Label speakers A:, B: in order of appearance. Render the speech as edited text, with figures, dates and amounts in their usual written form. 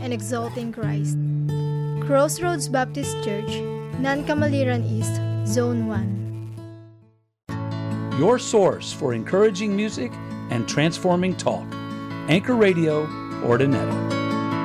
A: and exalting Christ. Crossroads Baptist Church, Nancamaliran East, Zone 1.
B: Your source for encouraging music and transforming talk. Anchor Radio, Ordinary.